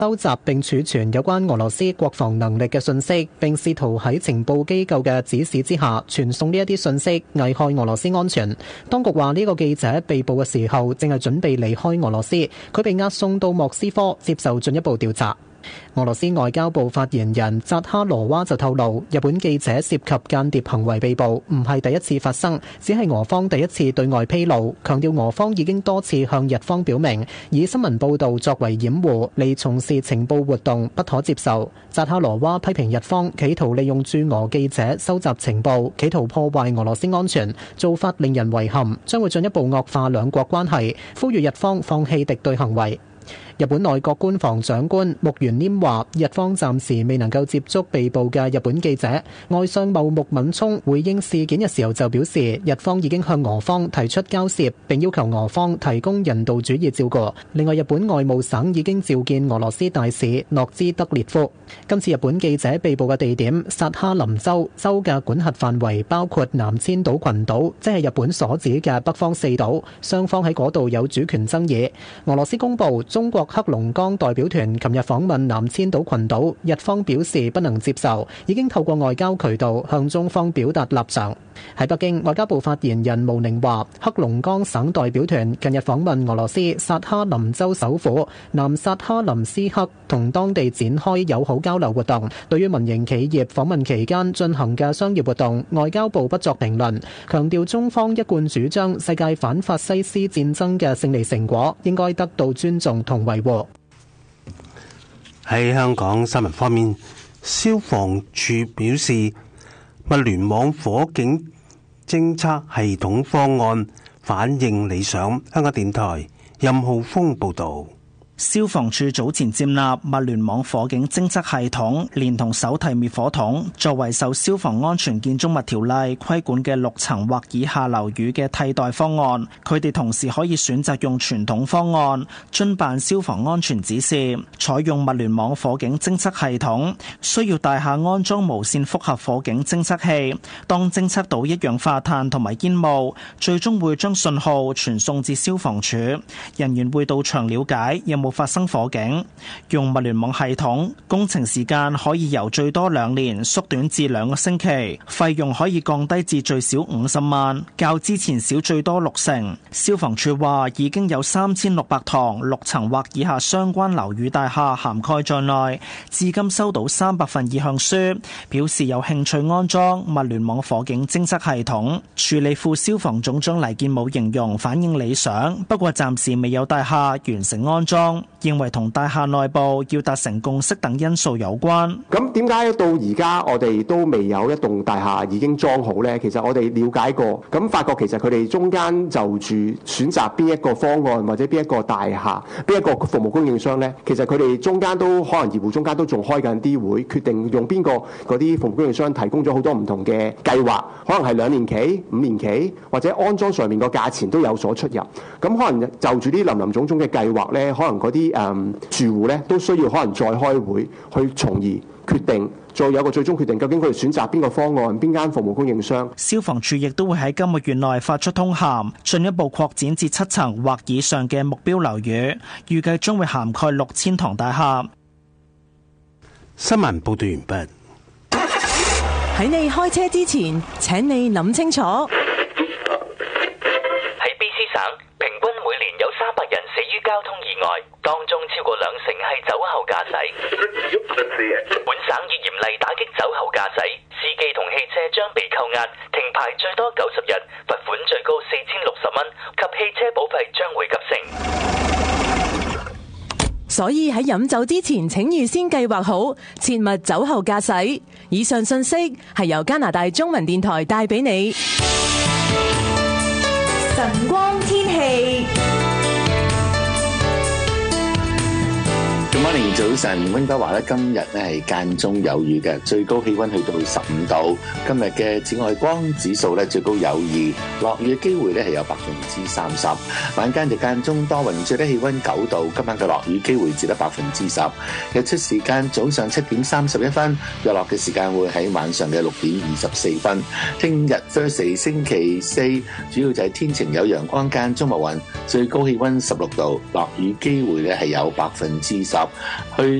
收集並儲存有關俄羅斯國防能力嘅信息，並試圖喺情報機構嘅指使之下傳送呢一啲信息，危害俄羅斯安全。當局話呢個記者被捕嘅時候正係準備離開俄羅斯，佢被押送到莫斯科接受進一步調查。俄羅斯外交部發言人扎哈羅娃就透露，日本記者涉及間諜行為被捕，唔係第一次發生，只係俄方第一次對外披露，強調俄方已經多次向日方表明，以新聞報導作為掩護嚟從事情報活動不可接受。扎哈羅娃批評日方企圖利用駐俄記者收集情報，企圖破壞俄羅斯安全，做法令人遺憾，將會進一步惡化兩國關係，呼籲日方放棄敵對行為。日本內閣官房長官木原稔話，日方暫時未能夠接觸被捕嘅日本記者。外相茂木敏充回應事件嘅時候就表示，日方已經向俄方提出交涉，並要求俄方提供人道主義照顧。另外，日本外務省已經召見俄羅斯大使諾茲德列夫。今次日本記者被捕嘅地點薩哈林州嘅管轄範圍包括南千島群島，即係日本所指嘅北方四島，雙方喺嗰度有主權爭議。俄羅斯公布中國黑龍江代表團琴日訪問南千島群島，日方表示不能接受，已經透過外交渠道向中方表達立場。喺北京，外交部發言人毛寧話，黑龍江省代表團近日訪問俄羅斯薩哈林州首府南薩哈林斯克，同當地展開友好交流活動。對於民營企業訪問期間進行嘅商業活動，外交部不作評論，強調中方一貫主張世界反法西斯戰爭嘅勝利成果應該得到尊重同維護。 喺香港新聞方面，消防處表示，物聯網火警偵測系統方案反應理想。香港電台任浩峰報導。 消防處早前接納物聯網火警偵測系統連同手提滅火筒作為受消防安全建築物條例規管嘅6層或以下樓宇嘅替代方案。佢哋同時可以選擇用傳統方案，遵辦消防安全指示。採用物聯網火警偵測系統需要大廈安裝無線複合火警偵測器，當偵測到一氧化碳同埋煙霧，最終會將信號傳送至消防處，人員會到場了解有冇發生火警。用物聯網系統，工程時間可以由最多2年縮短至2個星期，費用可以降低至最少50萬，較之前少最多60%。消防處話已經有3600幢6層或以下相關樓宇大廈涵蓋在內，至今收到300份意向書，表示有興趣安裝物聯網火警偵測系統。處理副消防總長黎建武形容反應理想，不過暫時未有大廈完成安裝，認為同大廈內部要達成共識等因素有關。 咁點解到而家我哋都未有一棟大廈已經裝好呢？其實我哋了解過，咁發覺其實佢哋中間就住選擇邊一個方案或者邊一個大廈、邊一個服務供應商呢，其實佢哋中間都可能業戶中間都仲開緊啲會，決定用邊個嗰啲服務供應商提供咗好多唔同嘅計劃，可能係2年期、5年期，或者安裝上面個價錢都有所出入。咁可能就住啲林林總總嘅計劃呢，可能嗰啲住戶咧都需要可能再開會去從而決定，再有個最終決定，究竟佢哋選擇邊個方案、邊間服務供應商。 消防處亦都會喺今個月內發出通函，進一步擴展至7層或以上嘅目標樓宇，預計將會涵蓋6000幢大廈。 新聞報道完畢。 喺你開車之前，請你諗清楚。 平均每年有300人死於交通意外，當中超過20%係酒後駕駛。本省已嚴厲打擊酒後駕駛，司機同汽車將被扣押、停牌最多90日，罰款最高4060蚊，及汽車保費將會急升。 所以喺飲酒之前，請預先計劃好，切勿酒後駕駛。以上信息係由加拿大中文電台帶俾你。晨光天氣。 Good morning，早晨，溫哥華咧今日咧係間中有雨嘅，最高氣溫去到15度。今日嘅紫外光指數咧最高有2，落雨嘅機會咧係有30%。晚間就間中多雲，最低氣溫9度。今晚嘅落雨機會只得10%。日出時間早上7點31分，日落嘅時間會喺晚上嘅6點24分。聽日 Thursday 星期4，主要就係天晴有陽光間中密雲，最高氣溫16度，落雨機會咧係有10%。 去